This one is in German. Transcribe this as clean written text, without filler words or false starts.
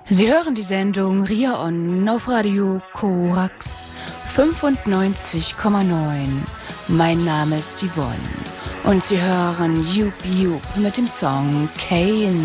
Sie hören die Sendung Ria On auf Radio Korax 95,9. Mein Name ist Yvonne und Sie hören Jup Jup mit dem Song Kane.